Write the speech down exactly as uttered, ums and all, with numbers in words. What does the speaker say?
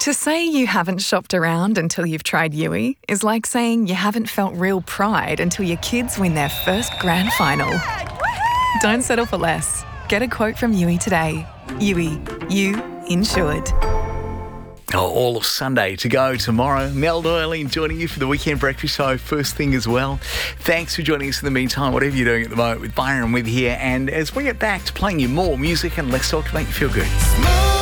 To say you haven't shopped around until you've tried Yui is like saying you haven't felt real pride until your kids win their first grand final. Don't settle for less. Get a quote from Yui today. Yui, you insured. Oh, all of Sunday to go tomorrow. Mel Doyle joining you for the Weekend Breakfast Show first thing as well. Thanks for joining us in the meantime, whatever you're doing at the moment with Byron with here. And as we get back to playing you more music and Let's Talk to make you feel good.